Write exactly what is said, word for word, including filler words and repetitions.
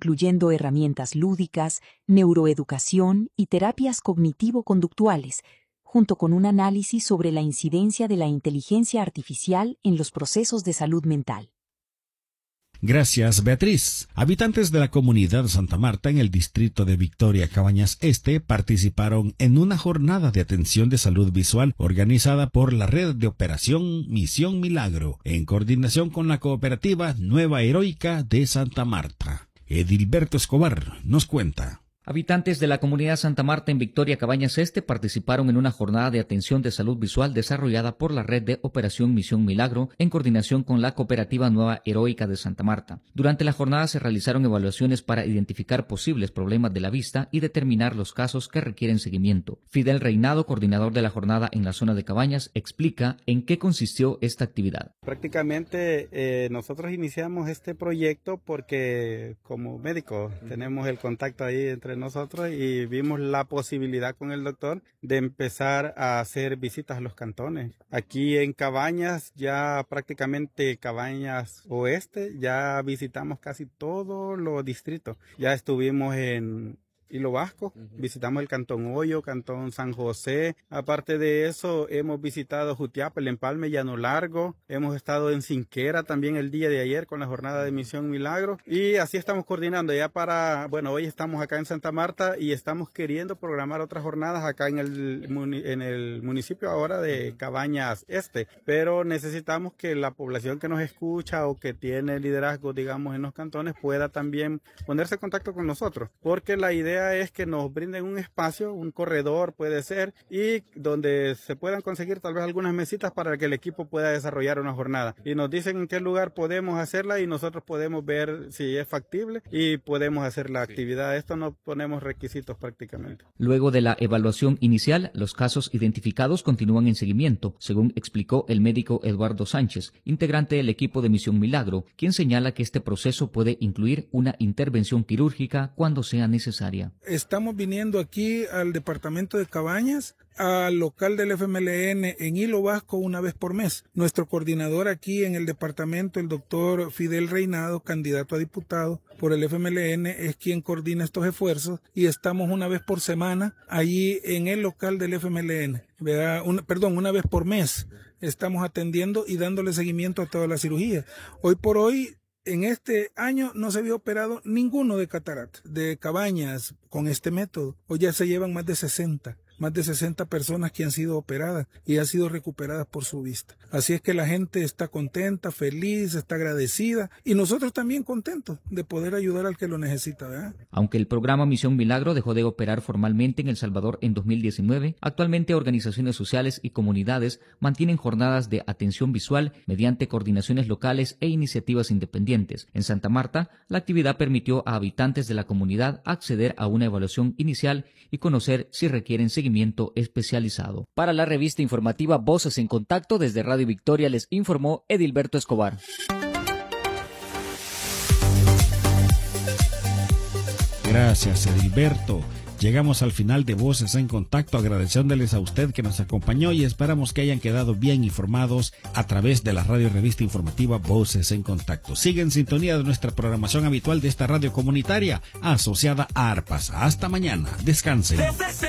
incluyendo herramientas lúdicas, neuroeducación y terapias cognitivo-conductuales, junto con un análisis sobre la incidencia de la inteligencia artificial en los procesos de salud mental. Gracias, Beatriz. Habitantes de la comunidad Santa Marta en el distrito de Victoria Cabañas Este participaron en una jornada de atención de salud visual organizada por la red de operación Misión Milagro, en coordinación con la cooperativa Nueva Heroica de Santa Marta. Edilberto Escobar nos cuenta. Habitantes de la comunidad Santa Marta en Victoria Cabañas Este participaron en una jornada de atención de salud visual desarrollada por la red de Operación Misión Milagro en coordinación con la cooperativa Nueva Heroica de Santa Marta. Durante la jornada se realizaron evaluaciones para identificar posibles problemas de la vista y determinar los casos que requieren seguimiento. Fidel Reinado, coordinador de la jornada en la zona de Cabañas, explica en qué consistió esta actividad. Prácticamente eh, nosotros iniciamos este proyecto porque como médicos tenemos el contacto ahí entre nosotros y vimos la posibilidad con el doctor de empezar a hacer visitas a los cantones. Aquí en Cabañas, ya prácticamente Cabañas Oeste, ya visitamos casi todos los distritos. Ya estuvimos en Hilo Vasco, uh-huh. Visitamos el Cantón Hoyo, Cantón San José. Aparte de eso, hemos visitado Jutiapa, El Empalme, Llano Largo. Hemos estado en Cinquera también el día de ayer con la jornada de Misión Milagro. Y así estamos coordinando ya para, bueno, hoy estamos acá en Santa Marta y estamos queriendo programar otras jornadas acá en el, en el municipio ahora de Cabañas Este. Pero necesitamos que la población que nos escucha o que tiene liderazgo, digamos, en los cantones pueda también ponerse en contacto con nosotros. Porque la idea es que nos brinden un espacio, un corredor puede ser, y donde se puedan conseguir tal vez algunas mesitas para que el equipo pueda desarrollar una jornada. Y nos dicen en qué lugar podemos hacerla y nosotros podemos ver si es factible y podemos hacer la actividad. Esto no ponemos requisitos prácticamente. Luego de la evaluación inicial, los casos identificados continúan en seguimiento, según explicó el médico Eduardo Sánchez, integrante del equipo de Misión Milagro, quien señala que este proceso puede incluir una intervención quirúrgica cuando sea necesaria. Estamos viniendo aquí al departamento de Cabañas, al local del F M L N en Hilo Vasco una vez por mes. Nuestro coordinador aquí en el departamento, el doctor Fidel Reinado, candidato a diputado por el F M L N, es quien coordina estos esfuerzos y estamos una vez por semana allí en el local del F M L N. Una, perdón, una vez por mes estamos atendiendo y dándole seguimiento a toda la cirugía. Hoy por hoy, en este año no se había operado ninguno de cataratas, de Cabañas con este método. Hoy ya se llevan más de sesenta. Más de sesenta personas que han sido operadas y han sido recuperadas por su vista. Así es que la gente está contenta, feliz, está agradecida y nosotros también contentos de poder ayudar al que lo necesita, ¿verdad? Aunque el programa Misión Milagro dejó de operar formalmente en El Salvador en dos mil diecinueve, actualmente organizaciones sociales y comunidades mantienen jornadas de atención visual mediante coordinaciones locales e iniciativas independientes. En Santa Marta, la actividad permitió a habitantes de la comunidad acceder a una evaluación inicial y conocer si requieren seguimiento especializado. Para la revista informativa Voces en Contacto, desde Radio Victoria les informó Edilberto Escobar. Gracias, Edilberto. Llegamos al final de Voces en Contacto, agradeciéndoles a usted que nos acompañó y esperamos que hayan quedado bien informados a través de la radio revista informativa Voces en Contacto. Sigue en sintonía de nuestra programación habitual de esta radio comunitaria asociada a ARPAS. Hasta mañana. Descansen.